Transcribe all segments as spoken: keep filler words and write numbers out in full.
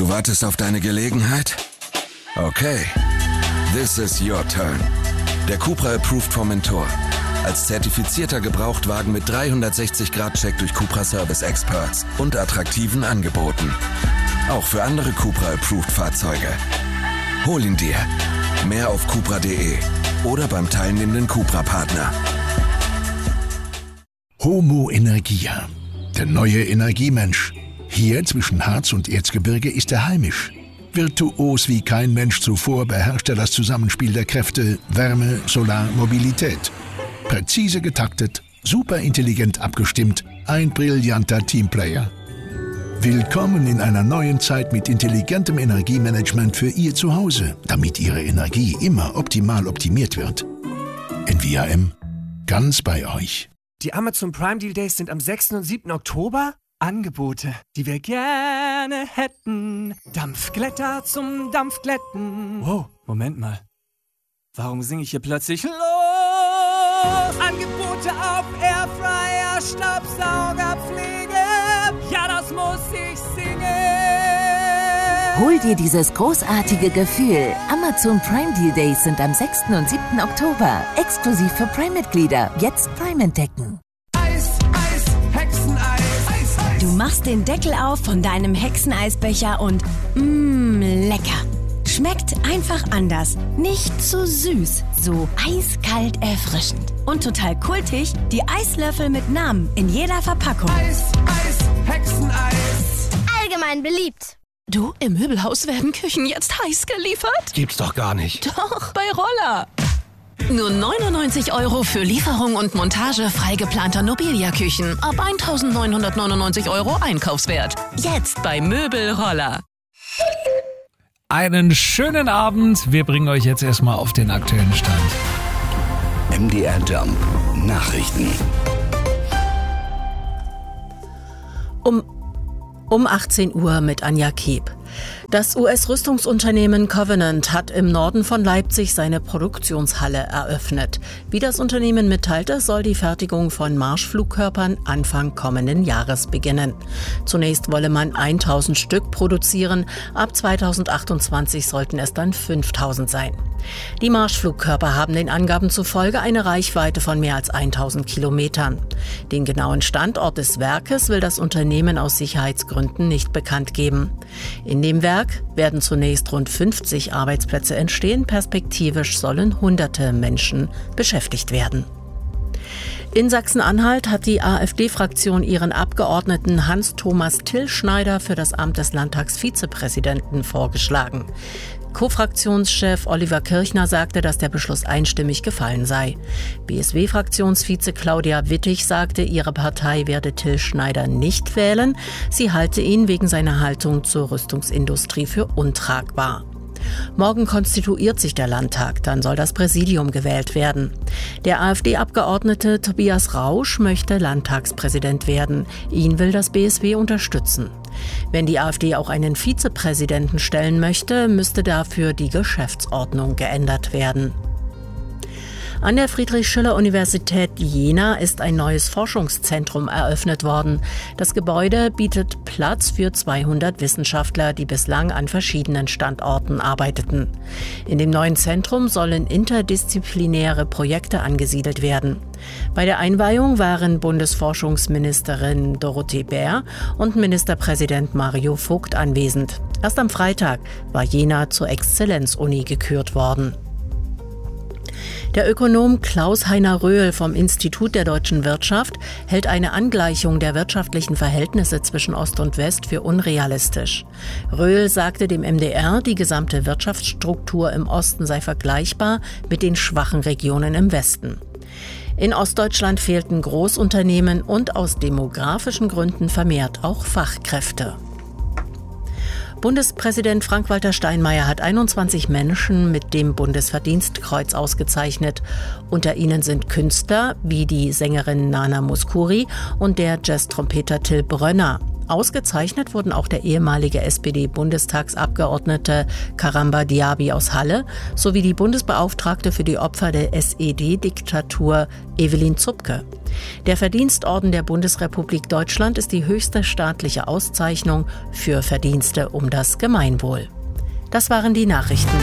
Du wartest auf deine Gelegenheit? Okay, this is your turn. Der Cupra Approved vom Mentor. Als zertifizierter Gebrauchtwagen mit dreihundertsechzig Grad Check durch Cupra Service Experts und attraktiven Angeboten. Auch für andere Cupra Approved Fahrzeuge. Hol ihn dir. Mehr auf cupra punkt de oder beim teilnehmenden Cupra-Partner. Homo Energia, der neue Energiemensch. Hier zwischen Harz und Erzgebirge ist er heimisch. Virtuos wie kein Mensch zuvor beherrscht er das Zusammenspiel der Kräfte Wärme, Solar, Mobilität. Präzise getaktet, super intelligent abgestimmt, ein brillanter Teamplayer. Willkommen in einer neuen Zeit mit intelligentem Energiemanagement für Ihr Zuhause, damit Ihre Energie immer optimal optimiert wird. N V A M, ganz bei euch. Die Amazon Prime Deal Days sind am sechsten und siebten Oktober. Angebote, die wir gerne hätten. Dampfglätter zum Dampfglätten. Wow, Moment mal. Warum singe ich hier plötzlich los? Angebote auf Airfryer, Staubsaugerpflege. Ja, das muss ich singen. Hol dir dieses großartige Gefühl. Amazon Prime Deal Days sind am sechsten und siebten Oktober. Exklusiv für Prime-Mitglieder. Jetzt Prime entdecken. Eis, Eis, Hexeneis. Eis, Eis. Du machst den Deckel auf von deinem Hexeneisbecher und mmm, lecker. Schmeckt einfach anders. Nicht zu süß, so eiskalt erfrischend. Und total kultig, die Eislöffel mit Namen in jeder Verpackung. Eis, Eis, Hexeneis. Allgemein beliebt. Du, im Möbelhaus werden Küchen jetzt heiß geliefert? Gibt's doch gar nicht. Doch, bei Roller. Nur neunundneunzig Euro für Lieferung und Montage frei geplanter Nobilia-Küchen. Ab eintausendneunhundertneunundneunzig Euro Einkaufswert. Jetzt bei Möbelroller. Einen schönen Abend. Wir bringen euch jetzt erstmal auf den aktuellen Stand. M D R Jump Nachrichten. Um, um achtzehn Uhr mit Anja Keeb. Das U S-Rüstungsunternehmen Covenant hat im Norden von Leipzig seine Produktionshalle eröffnet. Wie das Unternehmen mitteilte, soll die Fertigung von Marschflugkörpern Anfang kommenden Jahres beginnen. Zunächst wolle man tausend Stück produzieren, ab zweitausendachtundzwanzig sollten es dann fünftausend sein. Die Marschflugkörper haben den Angaben zufolge eine Reichweite von mehr als tausend Kilometern. Den genauen Standort des Werkes will das Unternehmen aus Sicherheitsgründen nicht bekannt geben. In dem Werk werden zunächst rund fünfzig Arbeitsplätze entstehen, perspektivisch sollen hunderte Menschen beschäftigt werden. In Sachsen-Anhalt hat die AfD-Fraktion ihren Abgeordneten Hans-Thomas Tillschneider für das Amt des Landtagsvizepräsidenten vorgeschlagen. Co-Fraktionschef Oliver Kirchner sagte, dass der Beschluss einstimmig gefallen sei. B S W-Fraktionsvize Claudia Wittig sagte, ihre Partei werde Till Schneider nicht wählen. Sie halte ihn wegen seiner Haltung zur Rüstungsindustrie für untragbar. Morgen konstituiert sich der Landtag, dann soll das Präsidium gewählt werden. Der AfD-Abgeordnete Tobias Rausch möchte Landtagspräsident werden. Ihn will das B S W unterstützen. Wenn die AfD auch einen Vizepräsidenten stellen möchte, müsste dafür die Geschäftsordnung geändert werden. An der Friedrich-Schiller-Universität Jena ist ein neues Forschungszentrum eröffnet worden. Das Gebäude bietet Platz für zweihundert Wissenschaftler, die bislang an verschiedenen Standorten arbeiteten. In dem neuen Zentrum sollen interdisziplinäre Projekte angesiedelt werden. Bei der Einweihung waren Bundesforschungsministerin Dorothee Bär und Ministerpräsident Mario Vogt anwesend. Erst am Freitag war Jena zur Exzellenzuni gekürt worden. Der Ökonom Klaus-Heiner Röhl vom Institut der deutschen Wirtschaft hält eine Angleichung der wirtschaftlichen Verhältnisse zwischen Ost und West für unrealistisch. Röhl sagte dem M D R, die gesamte Wirtschaftsstruktur im Osten sei vergleichbar mit den schwachen Regionen im Westen. In Ostdeutschland fehlten Großunternehmen und aus demografischen Gründen vermehrt auch Fachkräfte. Bundespräsident Frank-Walter Steinmeier hat einundzwanzig Menschen mit dem Bundesverdienstkreuz ausgezeichnet. Unter ihnen sind Künstler wie die Sängerin Nana Mouskouri und der Jazz-Trompeter Till Brönner. Ausgezeichnet wurden auch der ehemalige S P D-Bundestagsabgeordnete Karamba Diaby aus Halle sowie die Bundesbeauftragte für die Opfer der S E D-Diktatur Evelyn Zupke. Der Verdienstorden der Bundesrepublik Deutschland ist die höchste staatliche Auszeichnung für Verdienste um das Gemeinwohl. Das waren die Nachrichten.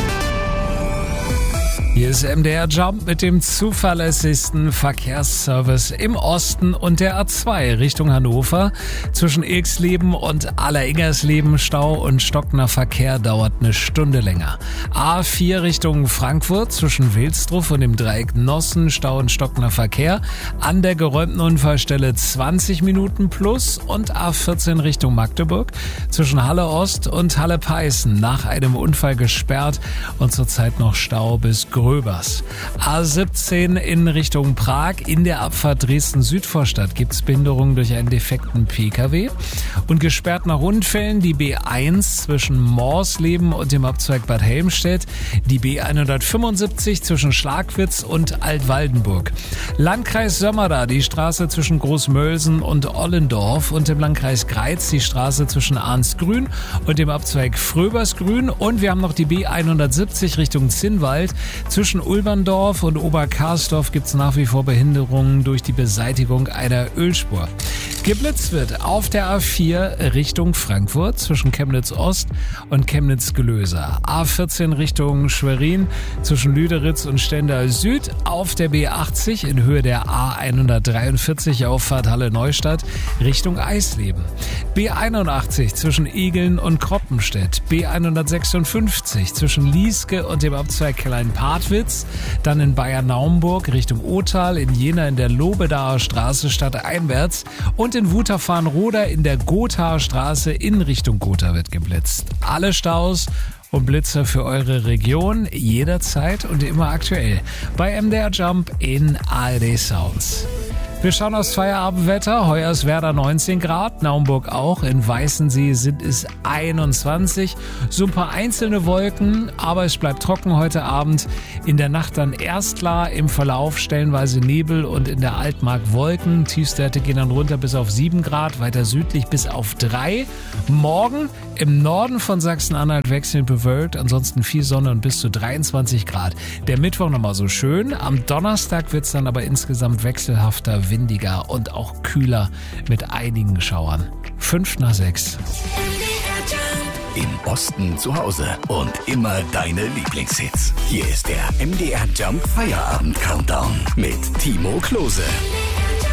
Hier ist M D R Jump mit dem zuverlässigsten Verkehrsservice im Osten und der A zwei Richtung Hannover. Zwischen Ilksleben und Alleringgersleben Stau und stockender Verkehr dauert eine Stunde länger. A vier Richtung Frankfurt zwischen Wilsdruff und dem Dreieck Nossen Stau und stockender Verkehr. An der geräumten Unfallstelle zwanzig Minuten plus und A vierzehn Richtung Magdeburg zwischen Halle Ost und Halle Peißen nach einem Unfall gesperrt und zurzeit noch Stau bis Gröbers. A siebzehn in Richtung Prag. In der Abfahrt Dresden-Südvorstadt gibt es Behinderungen durch einen defekten P K W. Und gesperrt nach Unfällen die B eins zwischen Morsleben und dem Abzweig Bad Helmstedt. Die B hundertfünfundsiebzig zwischen Schlagwitz und Altwaldenburg. Landkreis Sömmerda die Straße zwischen Großmölsen und Ollendorf. Und im Landkreis Greiz die Straße zwischen Arnsgrün und dem Abzweig Fröbersgrün. Und wir haben noch die B hundertsiebzig Richtung Zinnwald. Zwischen Ulberndorf und Oberkarsdorf gibt es nach wie vor Behinderungen durch die Beseitigung einer Ölspur. Geblitzt wird auf der A vier Richtung Frankfurt zwischen Chemnitz Ost und Chemnitz Gelöser. A vierzehn Richtung Schwerin zwischen Lüderitz und Stendal Süd. Auf der B achtzig in Höhe der A hundertdreiundvierzig Auffahrt Halle Neustadt Richtung Eisleben. B einundachtzig zwischen Igeln und Kroppenstedt. B hundertsechsundfünfzig zwischen Lieske und dem Abzweig Klein-Partwitz. Dann in Bayern-Naumburg Richtung Othal, in Jena in der Lobedaer Straße stadteinwärts und in Wutachfarnroda in der Gothaer Straße in Richtung Gotha wird geblitzt. Alle Staus und Blitzer für eure Region jederzeit und immer aktuell bei M D R Jump in A R D Sounds. Wir schauen aufs Feierabendwetter. Hoyerswerda neunzehn Grad, Naumburg auch. In Weißensee sind es einundzwanzig. So ein paar einzelne Wolken, aber es bleibt trocken heute Abend. In der Nacht dann erst klar, im Verlauf stellenweise Nebel und in der Altmark Wolken. Tiefstwerte gehen dann runter bis auf sieben Grad, weiter südlich bis auf drei. Morgen im Norden von Sachsen-Anhalt wechselnd bewölkt, ansonsten viel Sonne und bis zu dreiundzwanzig Grad. Der Mittwoch nochmal so schön. Am Donnerstag wird es dann aber insgesamt wechselhafter, windiger und auch kühler mit einigen Schauern. Fünf nach sechs. Im Osten zu Hause und immer deine Lieblingshits. Hier ist der M D R Jump Feierabend Countdown mit Timo Klose.